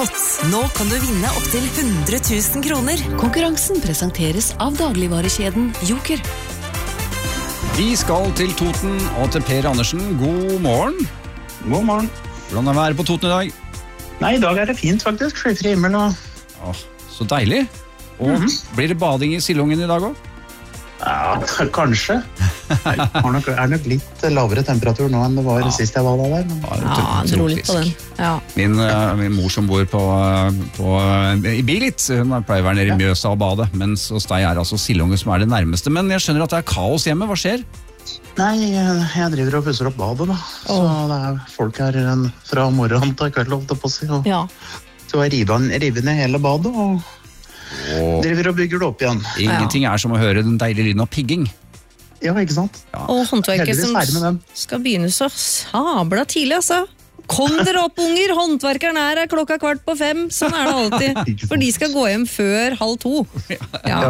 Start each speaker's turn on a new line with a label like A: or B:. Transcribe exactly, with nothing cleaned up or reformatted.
A: Nå kan du vinne opp til hundre tusen kroner.
B: Konkurransen presenteres av dagligvarekjeden Joker.
C: Vi skal til Toten og til Per Andersen. God morgen.
D: God morgen.
C: Hvordan er været på Toten i dag?
D: Nei, i dag er det fint faktisk. Skyfri himmel og...
C: Åh, så deilig. Og mm-hmm. Blir det bading i Sildungen i dag også?
D: Ja, kanskje. Det er nok, er nok litt lavere temperatur nå enn det var ja. Sist jeg var der. Men...
E: Ja, dro litt på den. Ja.
C: Min, min mor som bor på, på, i Bilit, hun pleier å være nede i Mjøsa og bade, mens hos deg er altså Sildungen som er det nærmeste. Men jeg skjønner at det er kaos hjemme. Hva skjer?
D: Nei, jeg driver og pusser opp badet da. Så oh. det er folk her fra morgen til kveld, holdt jeg på å si. Og...
E: Ja.
D: Så jeg river, river ned hele badet og... Og driver og bygger det opp igjen.
C: Ingenting er som å høre den deilige lyden av pigging.
D: Ja, ikke sant?
E: Ja. Og håndverket som skal begynne så sabla tidlig, altså. Kom dere opp, unger! Håndverkeren er klokka kvart på fem. Sånn er det alltid. For de skal gå hjem før halv to. Ja.